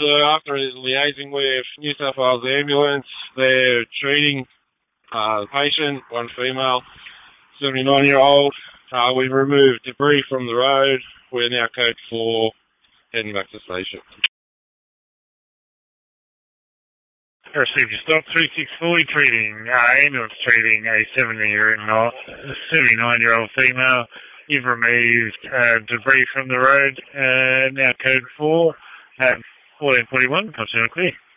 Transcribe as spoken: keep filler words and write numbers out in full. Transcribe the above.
So after liaising with New South Wales Ambulance, they're treating uh, the patient, one female, seventy-nine-year-old. Uh, we've removed debris from the road. We're now code four, heading back to station. Received your stop three six four, treating, uh, ambulance treating a seventy-nine-year-old female. You've removed uh, debris from the road, uh, now code four at fourteen forty-one, comes in clear.